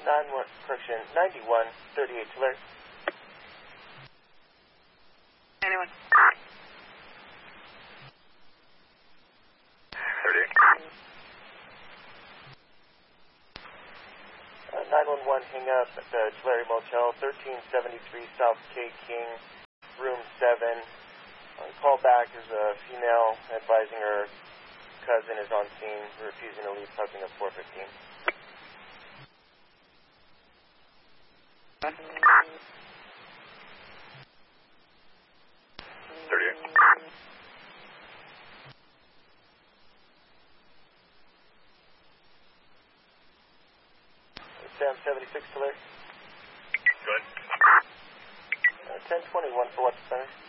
9138 to alert. Anyone? 911, hang up at the Tulare Motel, 1373 South K King, room 7. On call back, there's a female advising her cousin is on scene, refusing to leave, pumping at 415. Sam 76 to alert. Good. 1021 for what's center.